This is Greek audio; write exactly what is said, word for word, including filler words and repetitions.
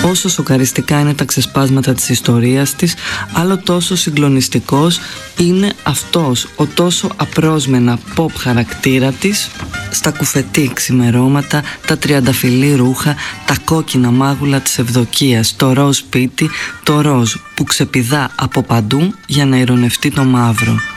Όσο σοκαριστικά είναι τα ξεσπάσματα της ιστορίας της, άλλο τόσο συγκλονιστικός είναι αυτός ο τόσο απρόσμενα pop χαρακτήρα της, στα κουφετή ξημερώματα, τα τριανταφυλλή ρούχα, τα κόκκινα μάγουλα της ευδοκίας, το ροζ σπίτι, το ροζ που ξεπηδά από παντού για να ειρωνευτεί το μαύρο.